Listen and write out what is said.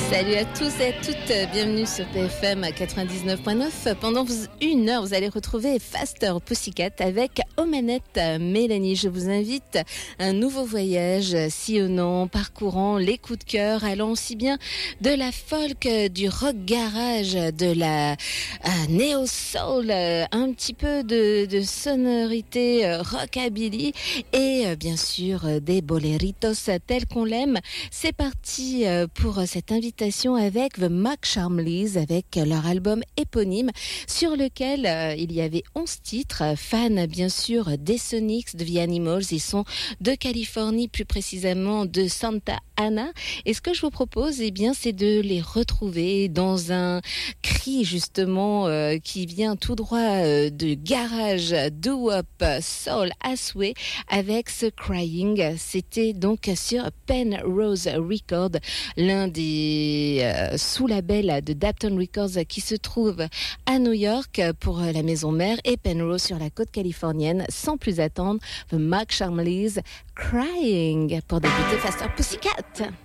Salut à tous et à toutes, bienvenue sur PFM 99.9. Pendant une heure, vous allez retrouver Faster Pussycat avec aux manettes Mélanie. Je vous invite à un nouveau voyage sillonnant, parcourant les coups de cœur, allant aussi bien de la folk, du rock garage, de la néo-soul, un petit peu de sonorité rockabilly et bien sûr des boleritos tels qu'on l'aime. C'est parti pour cette invitation avec The Mac Charmleys, avec leur album éponyme sur lequel il y avait 11 titres, fans bien sûr des Sonics, de The Animals. Ils sont de Californie, plus précisément de Santa Ana. Et ce que je vous propose, eh bien, c'est de les retrouver dans un cri justement qui vient tout droit de garage, doo-wop, soul, asway, avec ce Crying. C'était donc sur Penrose Records, l'un des sous-labels de Dapton Records qui se trouve à New York pour la maison mère, et Penrose sur la côte californienne. Sans plus attendre, The Mac Charmleys, Crying, pour débuter Faster Pussycat.